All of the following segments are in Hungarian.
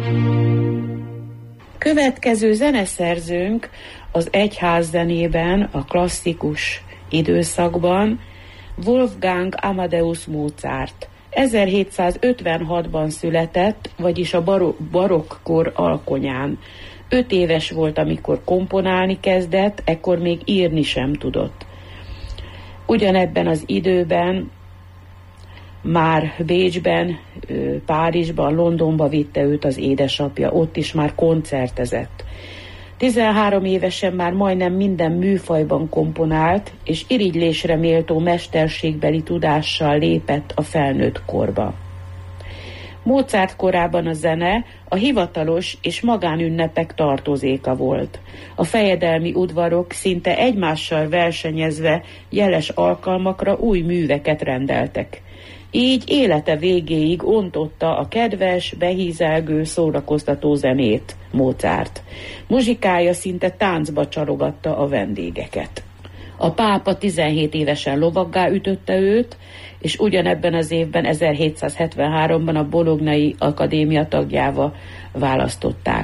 Következő zeneszerzőnk az egyházzenében, a klasszikus időszakban Wolfgang Amadeus Mozart. 1756-ban született, vagyis a barokkor alkonyán. 5 éves volt, amikor komponálni kezdett, ekkor még írni sem tudott. Ugyanebben az időben már Bécsben, Párizsban, Londonba vitte őt az édesapja, ott is már koncertezett. 13 évesen már majdnem minden műfajban komponált, és irigylésre méltó mesterségbeli tudással lépett a felnőtt korba. Mozart korában a zene a hivatalos és magánünnepek tartozéka volt. A fejedelmi udvarok szinte egymással versenyezve jeles alkalmakra új műveket rendeltek. Így élete végéig ontotta a kedves, behízelgő, szórakoztató zenét Mozart. Muzsikája szinte táncba csalogatta a vendégeket. A pápa 17 évesen lovaggá ütötte őt, és ugyanebben az évben, 1773-ban a Bolognai Akadémia tagjává választották.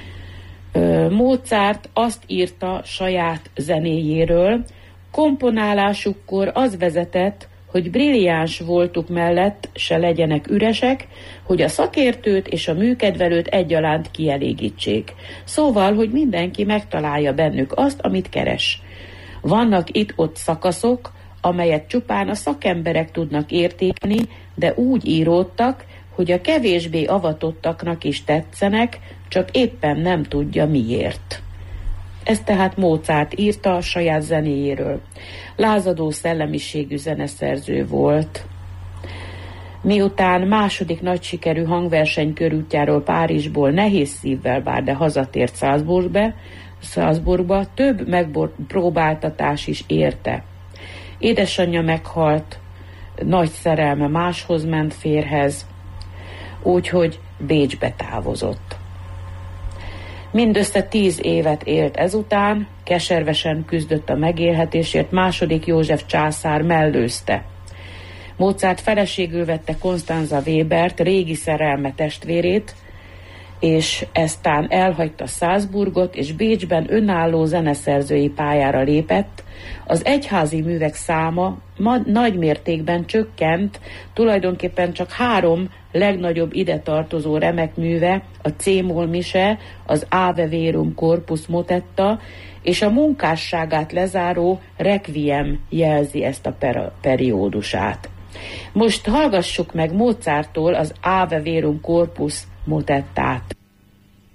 Mozart azt írta saját zenéjéről, komponálásukkor az vezetett, hogy brilliáns voltuk mellett se legyenek üresek, hogy a szakértőt és a műkedvelőt egyaránt kielégítsék. Szóval, hogy mindenki megtalálja bennük azt, amit keres. Vannak itt-ott szakaszok, amelyet csupán a szakemberek tudnak értékelni, de úgy íródtak, hogy a kevésbé avatottaknak is tetszenek, csak éppen nem tudja miért. Ez tehát Mozart írta a saját zenéjéről. Lázadó szellemiségű zeneszerző volt. Miután második nagy sikerű hangverseny körútjáról Párizsból nehéz szívvel bár, de hazatért Salzburgba, több megpróbáltatás is érte. Édesanyja meghalt, nagy szerelme máshoz ment férhez, úgyhogy Bécsbe távozott. Mindössze 10 évet élt ezután, keservesen küzdött a megélhetésért, II. József császár mellőzte. Mozart feleségül vette Constanza Webert, régi szerelme testvérét, és eztán elhagyta Salzburgot, és Bécsben önálló zeneszerzői pályára lépett. Az egyházi művek száma nagy mértékben csökkent, tulajdonképpen csak 3 legnagyobb ide tartozó remek műve, a C-moll mise, az Ave Verum Corpus motetta, és a munkásságát lezáró Requiem jelzi ezt a periódusát. Most hallgassuk meg Mozarttól az Ave Verum Corpus motettát.